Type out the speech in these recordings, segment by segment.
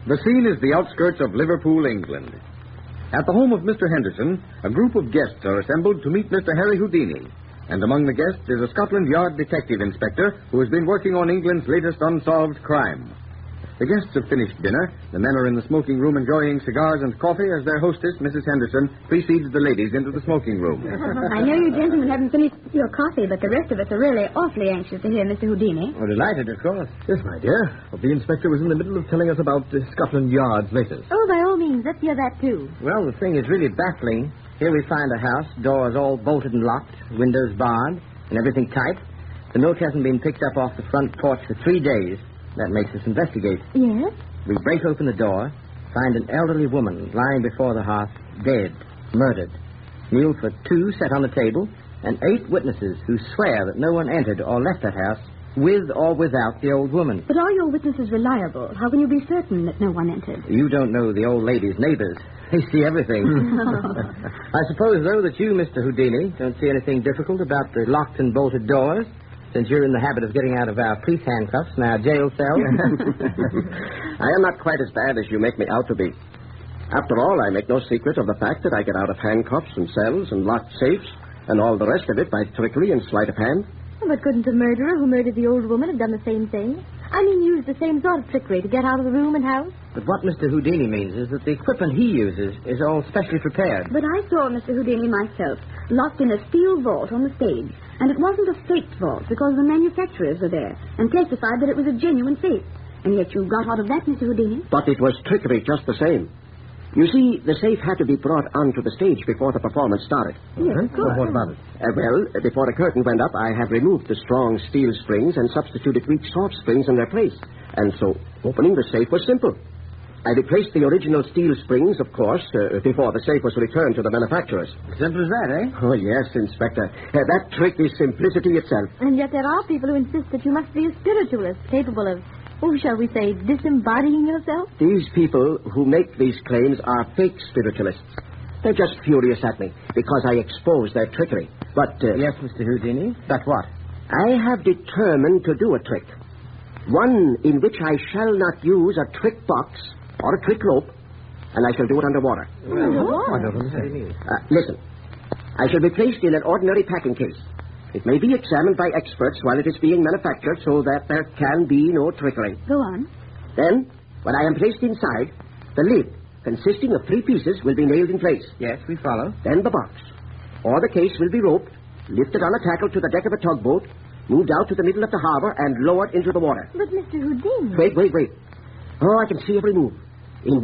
The scene is the outskirts of Liverpool, England. At the home of Mr. Henderson, a group of guests are assembled to meet Mr. Harry Houdini. And among the guests is a Scotland Yard detective inspector who has been working on England's latest unsolved crime. The guests have finished dinner. The men are in the smoking room enjoying cigars and coffee as their hostess, Mrs. Henderson, precedes the ladies into the smoking room. I know you gentlemen haven't finished your coffee, but the rest of us are really awfully anxious to hear Mr. Houdini. Oh, delighted, of course. Yes, my dear. Well, the inspector was in the middle of telling us about Scotland Yard's latest. Oh, by all means, let's hear that, too. Well, the thing is really baffling. Here we find a house, doors all bolted and locked, windows barred, and everything tight. The milk hasn't been picked up off the front porch for 3 days. That makes us investigate. Yes? We break open the door, find an elderly woman lying before the hearth, dead, murdered. Meal for 2 set on the table, and 8 witnesses who swear that no one entered or left that house with or without the old woman. But are your witnesses reliable? How can you be certain that no one entered? You don't know the old lady's neighbors. They see everything. I suppose, though, that you, Mr. Houdini, don't see anything difficult about the locked and bolted doors, since you're in the habit of getting out of our police handcuffs and our jail cells. I am not quite as bad as you make me out to be. After all, I make no secret of the fact that I get out of handcuffs and cells and locked safes and all the rest of it by trickery and sleight of hand. But couldn't the murderer who murdered the old woman have done the same thing? I mean, use the same sort of trickery to get out of the room and house? But what Mr. Houdini means is that the equipment he uses is all specially prepared. But I saw Mr. Houdini myself, locked in a steel vault on the stage. And it wasn't a faked vault because the manufacturers were there and testified that it was a genuine safe. And yet you got out of that, Mr. Houdini. But it was trickery just the same. You see, the safe had to be brought onto the stage before the performance started. Yes, of course. What about it? Well, before the curtain went up, I have removed the strong steel springs and substituted weak soft springs in their place. And so opening the safe was simple. I replaced the original steel springs, of course, before the safe was returned to the manufacturers. Simple as that, eh? Oh, yes, Inspector. That trick is simplicity itself. And yet there are people who insist that you must be a spiritualist, capable of, shall we say, disembodying yourself? These people who make these claims are fake spiritualists. They're just furious at me because I expose their trickery. But, Yes, Mr. Houdini? But what? I have determined to do a trick. One in which I shall not use a trick box or a trick rope, and I shall do it underwater. I don't understand. Listen. I shall be placed in an ordinary packing case. It may be examined by experts while it is being manufactured so that there can be no trickery. Go on. Then, when I am placed inside, the lid, consisting of 3 pieces, will be nailed in place. Yes, we follow. Then the box or the case will be roped, lifted on a tackle to the deck of a tugboat, moved out to the middle of the harbor, and lowered into the water. But, Mr. Houdini... Wait. Oh, I can see every move. In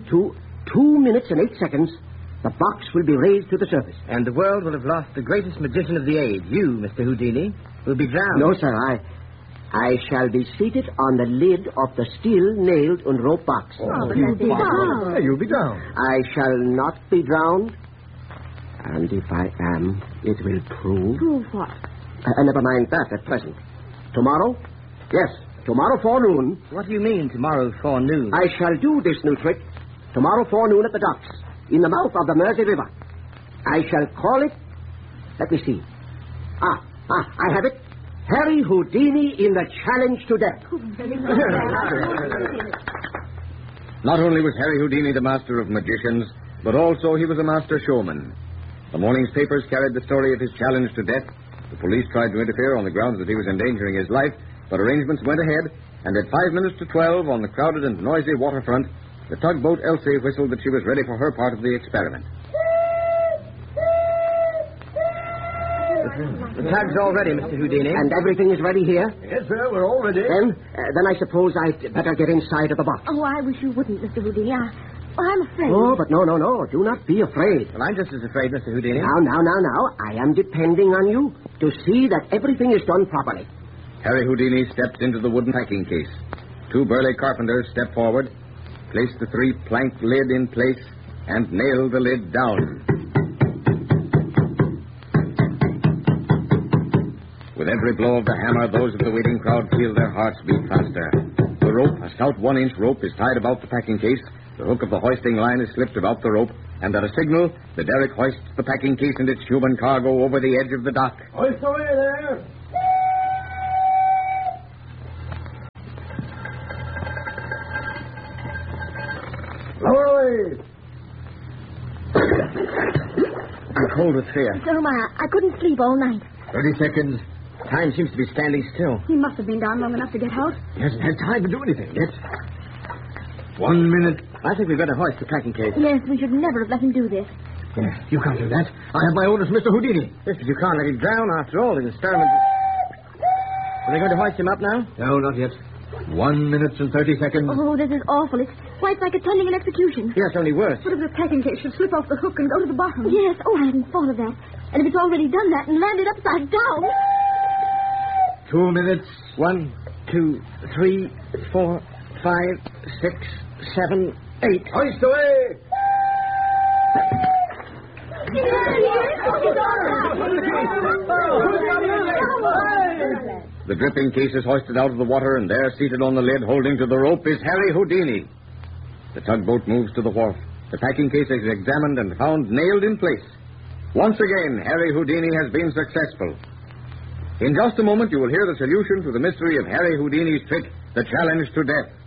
2 minutes and 8 seconds, the box will be raised to the surface. And the world will have lost the greatest magician of the age. You, Mr. Houdini, will be drowned. No, sir, I shall be seated on the lid of the steel nailed and rope box. but you'll be drowned. Yeah, you'll be down. I shall not be drowned. And if I am, it will prove... Prove what? Never mind that at present. Tomorrow? Yes, tomorrow forenoon. What do you mean, tomorrow forenoon? I shall do this new trick tomorrow forenoon at the docks, in the mouth of the Mersey River. I shall call it... Let me see. I have it. Harry Houdini in the challenge to death. Not only was Harry Houdini the master of magicians, but also he was a master showman. The morning's papers carried the story of his challenge to death. The police tried to interfere on the grounds that he was endangering his life, but arrangements went ahead, and at 5 minutes to 12 on the crowded and noisy waterfront, the tugboat Elsie whistled that she was ready for her part of the experiment. The tug's all ready, Mr. Houdini. And everything is ready here? Yes, sir, we're all ready. Then I suppose I'd better get inside of the box. Oh, I wish you wouldn't, Mr. Houdini. I'm afraid. Oh, but no. Do not be afraid. Well, I'm just as afraid, Mr. Houdini. Now. I am depending on you to see that everything is done properly. Harry Houdini stepped into the wooden packing case. 2 burly carpenters stepped forward, placed the 3-plank lid in place, and nailed the lid down. With every blow of the hammer, those of the waiting crowd feel their hearts beat faster. The rope, a stout 1-inch rope, is tied about the packing case. The hook of the hoisting line is slipped about the rope, and at a signal, the derrick hoists the packing case and its human cargo over the edge of the dock. Hoist away there. away! I'm cold with fear. So am I. I couldn't sleep all night. 30 seconds. Time seems to be standing still. He must have been down long enough to get out. He hasn't had time to do anything yet. 1 minute. I think we've got to hoist the packing case. Yes, we should never have let him do this. Yeah, you can't do that. I have my orders, Mr. Houdini. Yes, but you can't let him drown after all. The experiment. Are they going to hoist him up now? No, not yet. 1 minute and 30 seconds. Oh, this is awful. It's quite like attending an execution. Yes, only worse. What if the packing case should slip off the hook and go to the bottom? Yes. Oh, I hadn't thought of that. And if it's already done that and landed upside down. 2 minutes. 1, 2, 3, 4, 5, 6, 7, 8. Hoist away! The dripping case is hoisted out of the water, and there, seated on the lid, holding to the rope, is Harry Houdini. The tugboat moves to the wharf. The packing case is examined and found nailed in place. Once again, Harry Houdini has been successful. In just a moment, you will hear the solution to the mystery of Harry Houdini's trick, the challenge to death.